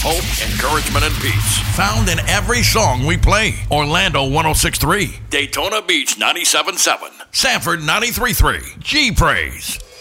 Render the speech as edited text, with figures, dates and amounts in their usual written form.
hope, encouragement, and peace. Found in every song we play. Orlando 106.3, Daytona Beach 97.7, Sanford 93.3, G-Praise.